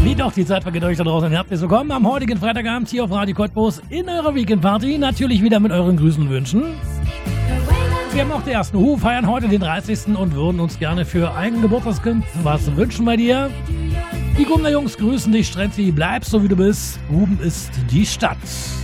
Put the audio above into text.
Wie doch die Zeit vergeht euch da draußen. Herzlich willkommen am heutigen Freitagabend hier auf Radio Cottbus in eurer Weekend-Party. Natürlich wieder mit euren Grüßen und Wünschen. Wir haben auch die ersten feiern heute den 30. und würden uns gerne für ein Geburtstagskind was wünschen bei dir. Die Gummer Jungs grüßen dich, Strenzi, bleib so wie du bist. Ruben ist die Stadt.